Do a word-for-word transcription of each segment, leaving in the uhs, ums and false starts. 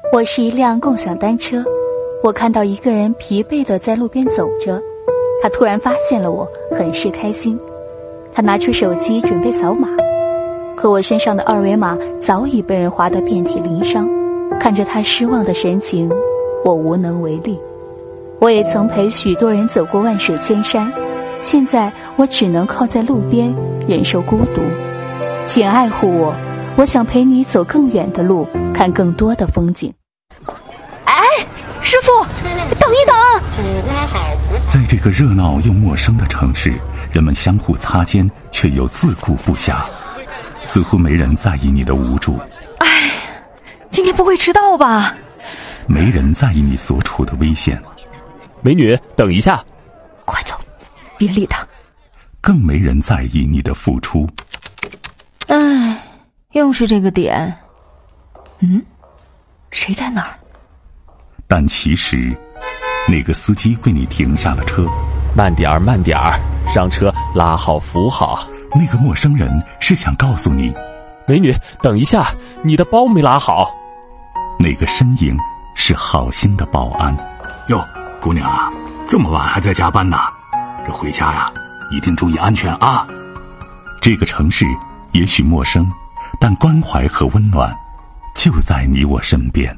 我是一辆共享单车，我看到一个人疲惫地在路边走着，他突然发现了我，很是开心。他拿出手机准备扫码，可我身上的二维码早已被人划得遍体鳞伤。看着他失望的神情，我无能为力。我也曾陪许多人走过万水千山，现在我只能靠在路边忍受孤独。请爱护我，我想陪你走更远的路，看更多的风景。哎，师傅，等一等！ 在这个热闹又陌生的城市，人们相互擦肩，却又自顾不暇，似乎没人在意你的无助。 哎，今天不会迟到吧？ 没人在意你所处的危险。 美女，等一下！ 快走，别理他。 更没人在意你的付出。 唉，又是这个点。嗯，谁在哪儿？ 但其实，那个司机为你停下了车。 慢点儿，慢点儿，上车，拉好扶好。 那个陌生人是想告诉你， 美女，等一下，你的包没拉好。 那个身影是好心的保安。 哟，姑娘啊，这么晚还在加班呢？这回家呀，一定注意安全啊！ 这个城市也许陌生，但关怀和温暖就在你我身边。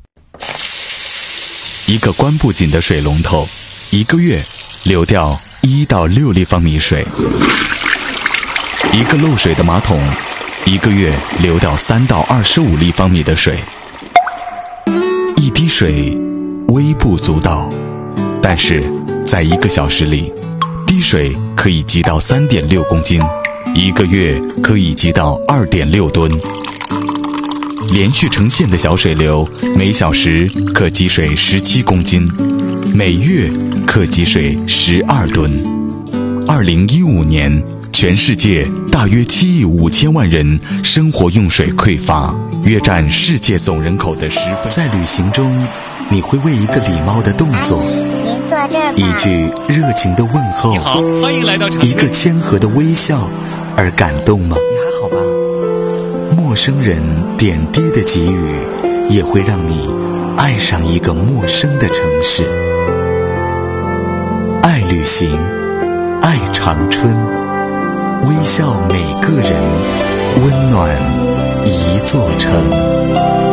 一个关不紧的水龙头，一个月流掉一到六立方米水；一个漏水的马桶，一个月流掉三到二十五立方米的水。一滴水微不足道，但是在一个小时里，滴水可以积到三点六公斤，一个月可以积到二点六吨。连续成线的小水流，每小时可积水十七公斤，每月可积水十二吨。二零一五年，全世界大约七亿五千万人生活用水匮乏，约占世界总人口的十分。 在旅行中，你会为一个礼貌的动作， 您坐这儿吧， 一句热情的问候， 你好，欢迎来到长一个谦和的微笑而感动吗？ 你还好吧？ 陌生人点滴的给予，也会让你爱上一个陌生的城市。爱旅行，爱长春，微笑每个人，温暖一座城。